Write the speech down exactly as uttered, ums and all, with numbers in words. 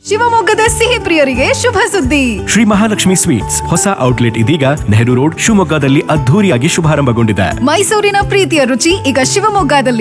ಶಿವಮೊಗ್ಗದ ಸಿಹಿ ಪ್ರಿಯರಿಗೆ ಶುಭ ಸುದ್ದಿ. ಶ್ರೀ ಮಹಾಲಕ್ಷ್ಮಿ ಸ್ವೀಟ್ಸ್ ಹೊಸ ಔಟ್ಲೆಟ್ ಇದೀಗ ನೆಹರು ರೋಡ್ ಶಿವಮೊಗ್ಗದಲ್ಲಿ ಅದ್ಧೂರಿಯಾಗಿ ಶುಭಾರಂಭಗೊಂಡಿದೆ. ಮೈಸೂರಿನ ಪ್ರೀತಿಯ ರುಚಿ ಈಗ ಶಿವಮೊಗ್ಗದಲ್ಲಿ